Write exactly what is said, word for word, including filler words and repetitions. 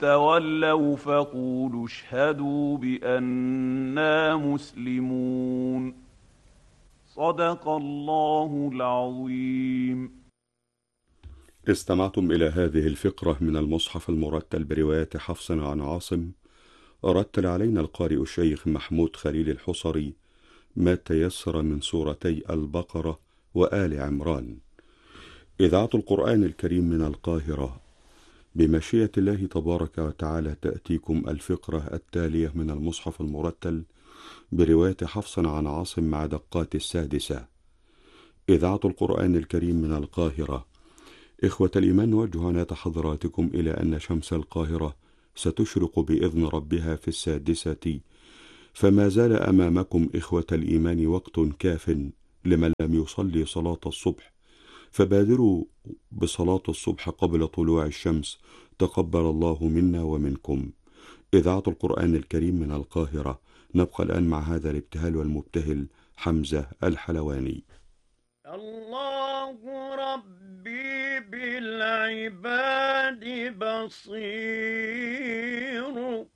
تولوا فقولوا اشهدوا بأننا مسلمون. صدق الله العظيم. استمعتم إلى هذه الفقرة من المصحف المرتل برواية حفص عن عاصم. رتل علينا القارئ الشيخ محمود خليل الحصري ما تيسر من سورتي البقرة وآل عمران. إذاعة القرآن الكريم من القاهرة، بمشيئة الله تبارك وتعالى تأتيكم الفقرة التالية من المصحف المرتل برواية حفص عن عاصم مع دقات السادسة. إذاعة القرآن الكريم من القاهرة. إخوة الإيمان، نوجه عناية حضراتكم إلى أن شمس القاهرة ستشرق بإذن ربها في السادسة، فما زال أمامكم إخوة الإيمان وقت كاف لمن لم يصلي صلاة الصبح، فبادروا بصلاة الصبح قبل طلوع الشمس، تقبل الله منا ومنكم. إذاعة القرآن الكريم من القاهرة. نبقى الآن مع هذا الابتهال والمبتهل حمزة الحلواني. الله ربي بالعباد بصير